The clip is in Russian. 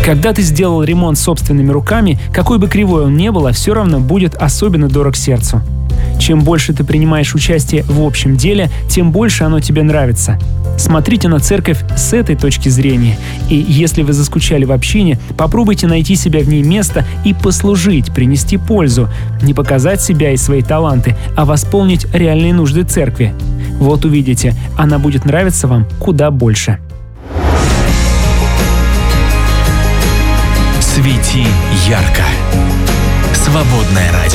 Когда ты сделал ремонт собственными руками, какой бы кривой он ни был, все равно будет особенно дорог сердцу. Чем больше ты принимаешь участие в общем деле, тем больше оно тебе нравится. Смотрите на церковь с этой точки зрения. И если вы заскучали в общине, попробуйте найти себе в ней место и послужить, принести пользу. Не показать себя и свои таланты, а восполнить реальные нужды церкви. Вот увидите, она будет нравиться вам куда больше. Свети ярко. Свободное радио.